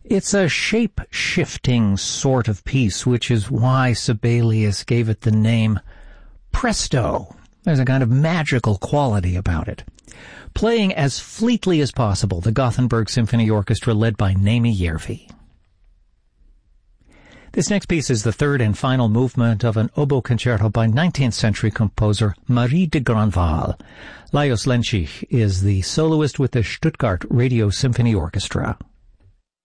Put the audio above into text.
It's a shape-shifting sort of piece, which is why Sibelius gave it the name Presto. There's a kind of magical quality about it. Playing as fleetly as possible, the Gothenburg Symphony Orchestra led by Naimi Järvi. This next piece is the third and final movement of an oboe concerto by 19th century composer Marie de Grandval. Lajos Lenčík is the soloist with the Stuttgart Radio Symphony Orchestra.